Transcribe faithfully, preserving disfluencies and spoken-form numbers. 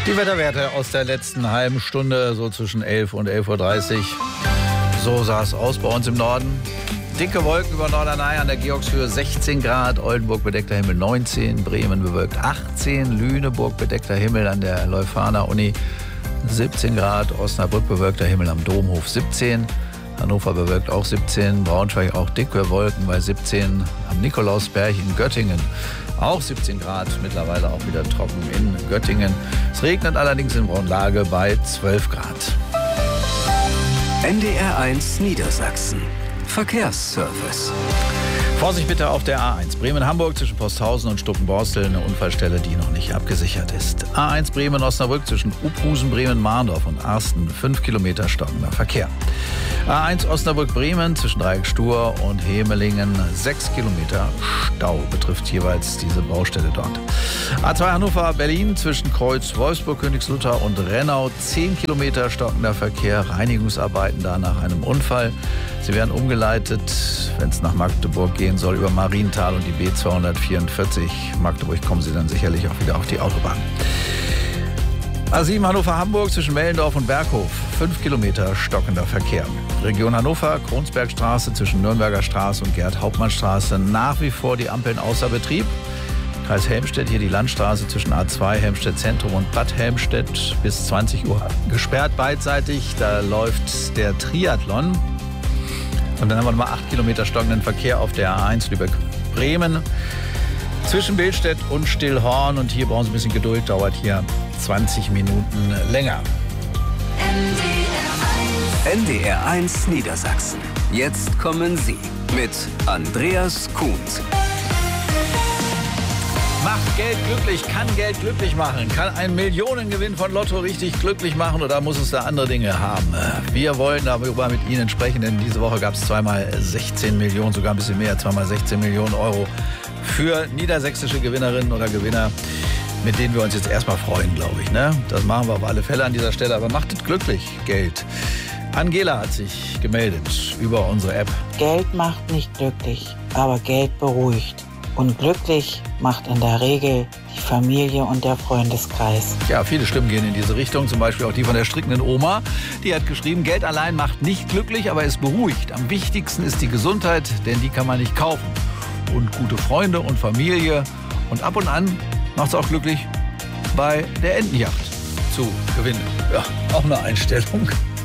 Die Wetterwerte aus der letzten halben Stunde, so zwischen elf und elf Uhr dreißig. So sah es aus bei uns im Norden. Dicke Wolken über Norderney an der Georgshöhe, sechzehn Grad. Oldenburg bedeckter Himmel neunzehn. Bremen bewölkt achtzehn. Lüneburg bedeckter Himmel an der Leuphana Uni siebzehn Grad. Osnabrück bewölkter Himmel am Domhof siebzehn. Hannover bewölkt auch siebzehn. Braunschweig auch dicke Wolken bei siebzehn. Am Nikolausberg in Göttingen auch siebzehn Grad. Mittlerweile auch wieder trocken in Göttingen. Es regnet allerdings in Braunlage bei zwölf Grad. N D R eins Niedersachsen. Verkehrsservice. Vorsicht bitte auf der A eins Bremen-Hamburg zwischen Posthausen und Stuppenborstel, eine Unfallstelle, die noch nicht abgesichert ist. A eins Bremen-Osnabrück zwischen Uphusen, Bremen-Mahndorf und Arsten, fünf Kilometer stockender Verkehr. A eins Osnabrück-Bremen zwischen Dreieck-Stur und Hemelingen, sechs Kilometer Stau betrifft jeweils diese Baustelle dort. A zwei Hannover-Berlin zwischen Kreuz, Wolfsburg, Königslutter und Rennau, zehn Kilometer stockender Verkehr, Reinigungsarbeiten da nach einem Unfall. Sie werden umgeleitet, wenn es nach Magdeburg gehen soll, über Marienthal und die B zweihundertvierundvierzig. Magdeburg kommen Sie dann sicherlich auch wieder auf die Autobahn. A sieben Hannover-Hamburg zwischen Mellendorf und Berghof, fünf Kilometer stockender Verkehr. Region Hannover, Kronsbergstraße zwischen Nürnberger Straße und Gerd-Hauptmann-Straße, nach wie vor die Ampeln außer Betrieb. Kreis Helmstedt, hier die Landstraße zwischen A zwei Helmstedt Zentrum und Bad Helmstedt bis zwanzig Uhr gesperrt beidseitig. Da läuft der Triathlon. Und dann haben wir nochmal acht Kilometer stockenden Verkehr auf der A eins Lübeck-Bremen zwischen Billstedt und Stillhorn. Und hier brauchen Sie ein bisschen Geduld, dauert hier zwanzig Minuten länger. N D R eins Niedersachsen. Jetzt kommen Sie mit Andreas Kuhns. Macht Geld glücklich, kann Geld glücklich machen, kann ein Millionengewinn von Lotto richtig glücklich machen oder muss es da andere Dinge haben? Wir wollen darüber mit Ihnen sprechen, denn diese Woche gab es zweimal sechzehn Millionen, sogar ein bisschen mehr, zweimal sechzehn Millionen Euro für niedersächsische Gewinnerinnen oder Gewinner, mit denen wir uns jetzt erstmal freuen, glaube ich. Ne? Das machen wir auf alle Fälle an dieser Stelle, aber macht es glücklich, Geld. Angela hat sich gemeldet über unsere App. Geld macht nicht glücklich, aber Geld beruhigt. Und glücklich macht in der Regel die Familie und der Freundeskreis. Ja, viele Stimmen gehen in diese Richtung, zum Beispiel auch die von der strickenden Oma. Die hat geschrieben, Geld allein macht nicht glücklich, aber es beruhigt. Am wichtigsten ist die Gesundheit, denn die kann man nicht kaufen. Und gute Freunde und Familie. Und ab und an macht es auch glücklich, bei der Entenjacht zu gewinnen. Ja, auch eine Einstellung.